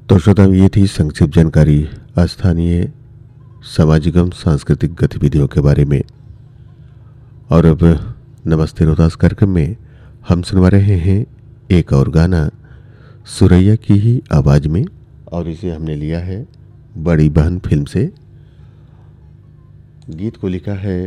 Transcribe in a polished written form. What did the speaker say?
तो श्रोता, ये थी संक्षिप्त जानकारी स्थानीय सामाजिक एवं सांस्कृतिक गतिविधियों के बारे में। और अब नमस्ते रोहतास कार्यक्रम में हम सुनवा रहे हैं एक और गाना सुरैया की ही आवाज़ में, और इसे हमने लिया है बड़ी बहन फिल्म से। गीत को लिखा है